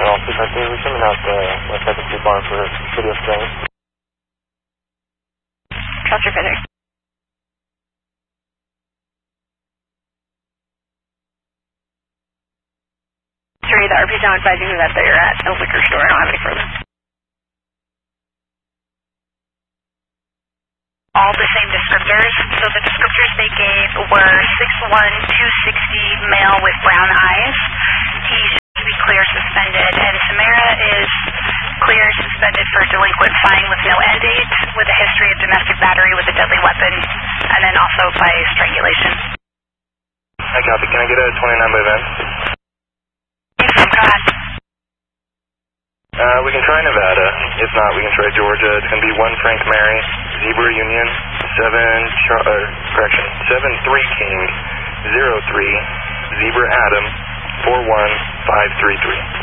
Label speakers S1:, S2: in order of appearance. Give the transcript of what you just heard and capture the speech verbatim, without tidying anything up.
S1: General two five three, we're coming out the West Second Street Bar for Video Springs.
S2: Roger, Feather. Sorry, the R P's now advising me that they're at a liquor store. I don't have any further. All the same descriptors. So the descriptors they gave were six one, two sixty, male with brown eyes. He should be clear suspended. And Samara is clear suspended for delinquent fine with no end date, with a history of domestic battery with a deadly weapon, and then also by strangulation.
S1: I copy. Can I get a twenty-nine by van?
S2: Yes, go ahead.
S1: Uh, we can try Nevada. If not, we can try Georgia. It's going to be one Frank Mary, Zebra Union, seven, uh, correction, seven three King, zero three, Zebra Adam, four one five three three.